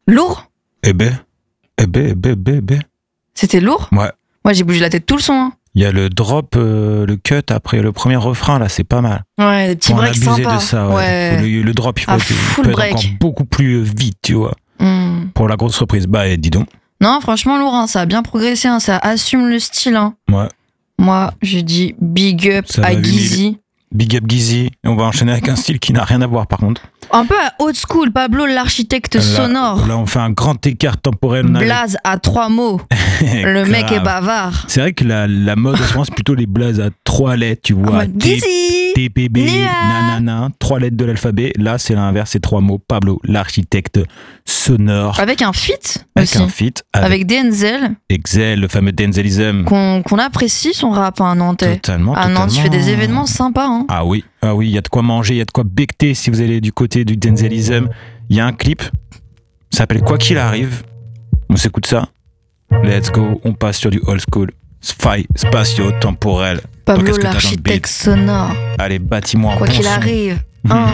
Lourd? Eh ben. C'était lourd? Ouais. Moi, j'ai bougé la tête tout le son. Hein. Il y a le drop, le cut après le premier refrain, là, c'est pas mal. Ouais, des petits Faut en breaks abuser sympas. de ça, ouais. Faut le drop, il faut full peut être break. encore beaucoup plus vite, tu vois. Pour la grosse reprise. Bah, dis donc. Non, franchement, lourd, hein, ça a bien progressé, hein, ça assume le style. Hein. Ouais. Moi, j'ai dit big up Ça à va, Gizzy. Big up Gizzy. Et on va enchaîner avec un style qui n'a rien à voir, par contre. Un peu à old school, Pablo l'architecte sonore. Là, on fait un grand écart temporel. Blaze à 3 mots. Le mec est bavard. C'est vrai que la mode en ce moment, c'est plutôt les blazes à 3 lettres, tu vois. Gizzy, TPB, nanana, 3 lettres de l'alphabet. Là, c'est l'inverse, c'est 3 mots. Pablo, l'architecte sonore. Avec un feat Avec aussi. un feat. Avec Denzel. Excel, le fameux Denzelism. Qu'on apprécie son rap à Nantais. Totalement. À Nantes, il fait des événements sympas. Hein. Ah oui, il y a de quoi manger, il y a de quoi becter si vous allez du côté du Denzelism. Il y a un clip, ça s'appelle Quoi qu'il arrive. On s'écoute ça. Let's go, on passe sur du old school. Spatio-temporel. Pablo l'architecte sonore. Allez, bâtis-moi un Quoi bon qu'il son. arrive.